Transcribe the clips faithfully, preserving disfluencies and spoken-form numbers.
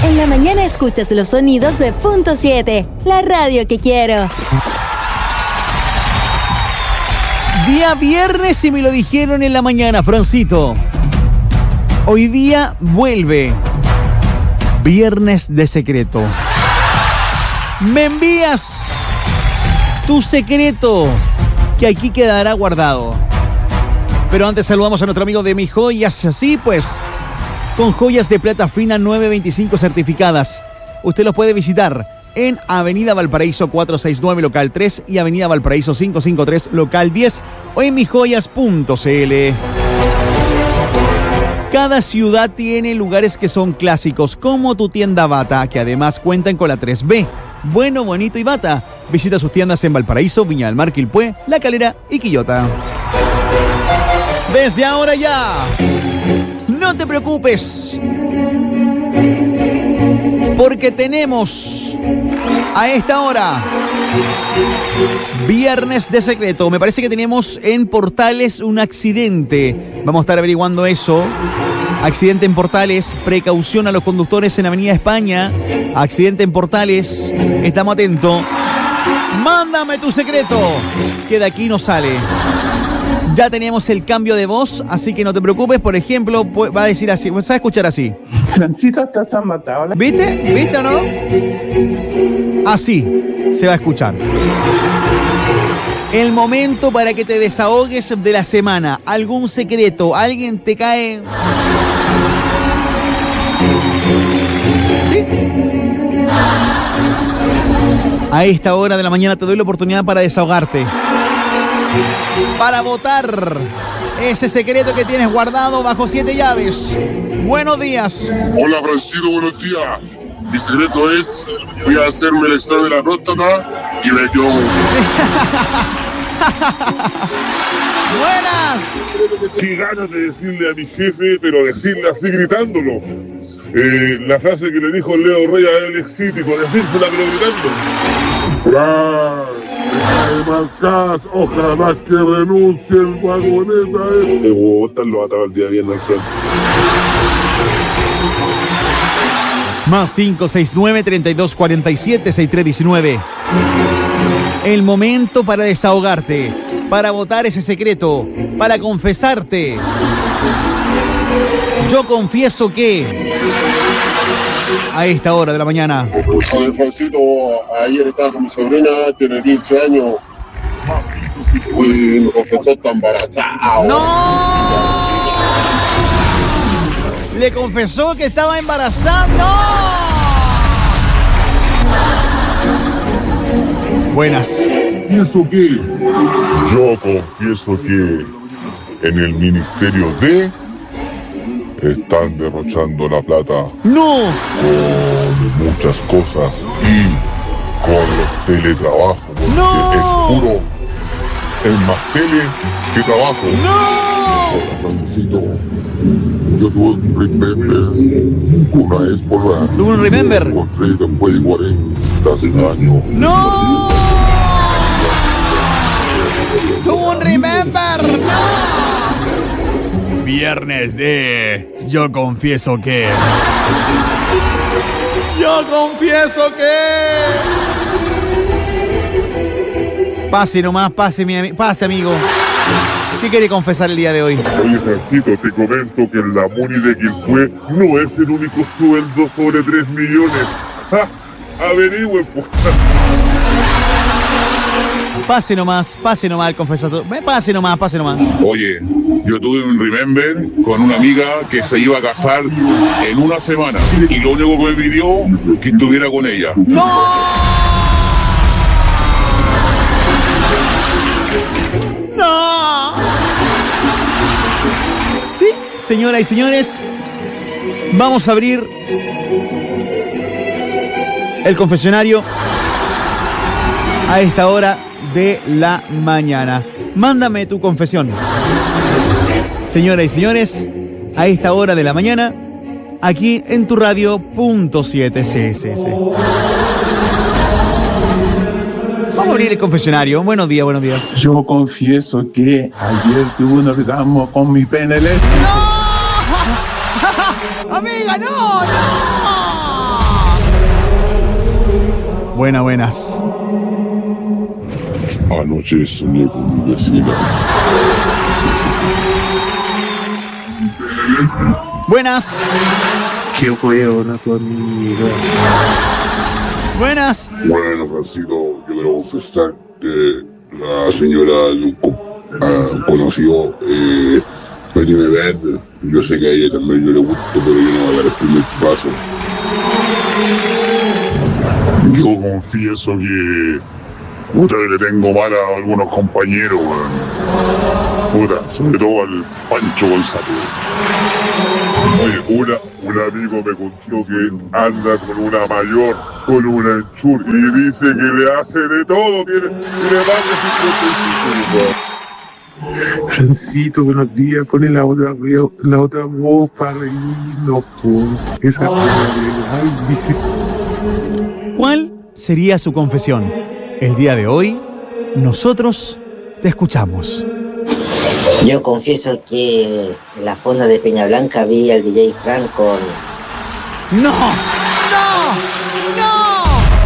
En la mañana escuchas los sonidos de Punto siete, la radio que quiero. Día viernes y me lo dijeron en la mañana, Francito. Hoy día vuelve Viernes de Secreto. Me envías tu secreto que aquí quedará guardado. Pero antes saludamos a nuestro amigo de Mis Joyas. Así pues, con joyas de plata fina nueve veinticinco certificadas. Usted los puede visitar en Avenida Valparaíso cuatrocientos sesenta y nueve, local tres, y Avenida Valparaíso quinientos cincuenta y tres, local diez, o en mis joyas punto c l. Cada ciudad tiene lugares que son clásicos, como tu tienda Bata, que además cuentan con la tres B. Bueno, bonito y Bata. Visita sus tiendas en Valparaíso, Viña del Mar, Quilpué, La Calera y Quillota. Desde ahora ya, no te preocupes, porque tenemos a esta hora Viernes de Secreto. Me parece que tenemos en Portales un accidente. Vamos a estar averiguando eso. Accidente en Portales, precaución a los conductores en Avenida España. Accidente en Portales, estamos atentos. Mándame tu secreto, que de aquí no sale. Ya tenemos el cambio de voz, así que no te preocupes. Por ejemplo, va a decir así, vas a escuchar así. Francita, estás matado. ¿Viste? ¿Viste o no? Así se va a escuchar. El momento para que te desahogues de la semana. Algún secreto, alguien te cae. ¿Sí? A esta hora de la mañana te doy la oportunidad para desahogarte. Para botar ese secreto que tienes guardado bajo siete llaves. Buenos días. Hola, Francito, buenos días. Mi secreto es, fui a hacerme el examen de la próstata y me quedó muy bien. ¡Buenas! Qué ganas de decirle a mi jefe, pero decirle así gritándolo. Eh, la frase que le dijo Leo Rey a Alex City, con decírsela pero gritando. Marcas, ojalá que renuncie el vagoneta. Te voy a botar los atados el día viernes. Más cinco seis nueve, treinta y dos cuarenta y siete, sesenta y tres diecinueve. El momento para desahogarte, para botar ese secreto, para confesarte. Yo confieso que a esta hora de la mañana. Oye, Francito, ayer estaba con mi sobrina, tiene quince años. Y me confesó que está embarazada. ¡No! Le confesó que estaba embarazada. Buenas. ¿Confieso qué? Yo confieso que en el Ministerio de están derrochando la plata. ¡No! Con muchas cosas y con los teletrabajos. Porque ¡No! es puro. Es más tele que trabajo. ¡No! Francito, yo tuve un remember una vez por la... ¿Tuvo un remember? Me encontré después de cuarenta años. ¡No! ¡Tuvo un remember! ¡No! Viernes de Yo confieso que... Yo confieso que... Pase nomás, pase, mi ami- pase amigo. ¿Qué quiere confesar el día de hoy? Oye, Francito, te comento que en la Muni de Quilpué no es el único sueldo sobre tres millones. ¡Ja! Averigüen, pues. Pase nomás, pase nomás el confesatorio. Pase nomás, pase nomás. Oye, yo tuve un remember con una amiga que se iba a casar en una semana y lo único que me pidió que estuviera con ella. ¡No! ¡No! Sí, señoras y señores, vamos a abrir el confesionario a esta hora de la mañana. Mándame tu confesión. Señoras y señores, a esta hora de la mañana, aquí en tu radio punto siete. Sí, sí, sí. Vamos a abrir el confesionario. Buenos días, buenos días. Yo confieso que ayer tuve un orgasmo con mi pene eléctrico. ¡No! ¡Amiga, no, no! Buenas, buenas. Anoche soñé con mi vecina. Buenas. Qué hueona tu amiga. Buenas. Bueno, Francito, yo quiero confesar que la señora de un co- ah, conocido eh, me tiene verde. Yo sé que a ella también yo le gusto, pero yo no voy a dar el primer paso. Yo confieso que puta que le tengo mal a algunos compañeros, weón. Puta, sobre todo al Pancho González. Oye, una, un amigo me contó que anda con una mayor, con una enchur, y dice que le hace de todo, tiene, tiene más de cincuenta y cinco. Francito, buenos días. Pone la otra, veo- la otra voz para reírnos, por esa cosa de ¿Cuál sería su confesión? El día de hoy, nosotros te escuchamos. Yo confieso que en la fonda de Peña Blanca vi al D J Frank con... ¡No! ¡No! ¡No!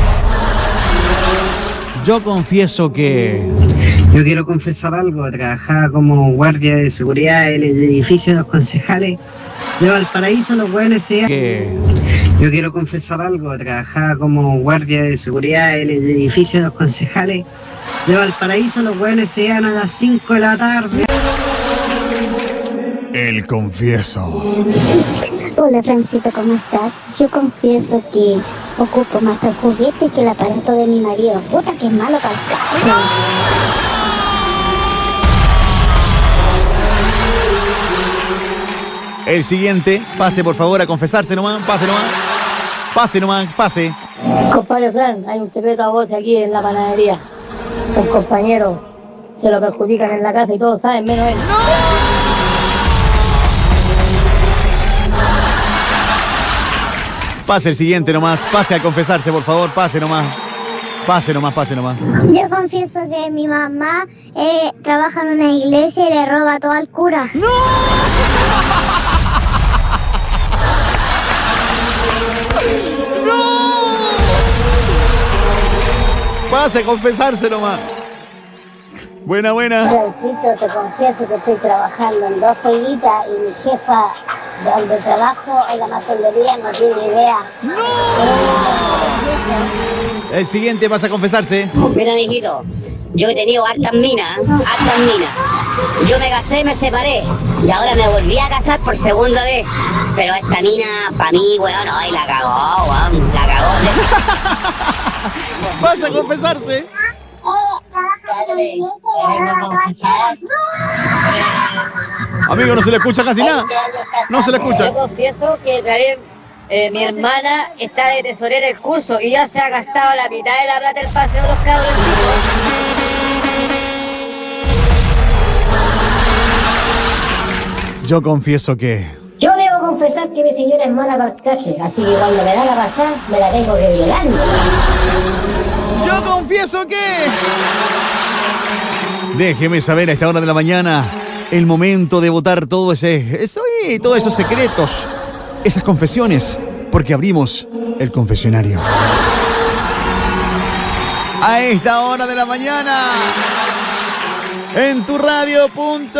Yo confieso que... Yo quiero confesar algo, trabajaba como guardia de seguridad en el edificio de los concejales de Valparaíso, los buenos se... que... Yo quiero confesar algo, trabajaba como guardia de seguridad en el edificio de los concejales de Valparaíso, los buenos se iban a las cinco de la tarde. El confieso. Hola Francito, ¿cómo estás? Yo confieso que ocupo más el juguete que el aparato de mi marido. Puta que es malo para el cacho. El siguiente, pase por favor a confesarse nomás, pase nomás. Pase nomás, pase. Compadre Fran, hay un secreto a voces aquí en la panadería. Un compañero se lo perjudican en la casa y todos saben, menos él. Pase el siguiente nomás, pase a confesarse por favor, pase nomás. Pase nomás, pase nomás. Yo confieso que mi mamá eh, trabaja en una iglesia y le roba todo al cura. ¡No! Pase a confesarse nomás. Buena, buena. Francito, te confieso que estoy trabajando en dos peguitas y mi jefa de donde trabajo en la masonería no tiene idea. El siguiente pasa a confesarse. Mira, mijito, yo he tenido hartas minas, hartas minas. Yo me casé y me separé. Y ahora me volví a casar por segunda vez. Pero esta mina, para mí, weón, ay, la cagó, weón, la cagó. Pasa a confesarse. Amigo, no se le escucha casi nada. No se le escucha. Yo confieso que también eh, mi hermana está de tesorera el curso y ya se ha gastado la mitad de la plata del paseo de los cabros chicos. Yo confieso que... Yo debo confesar que mi señora es mala para el cache, así que cuando me da la pasada, me la tengo que violar. Yo confieso que... Déjeme saber a esta hora de la mañana el momento de votar todo ese, eso y todos esos secretos, esas confesiones, porque abrimos el confesionario. A esta hora de la mañana, en tu radio.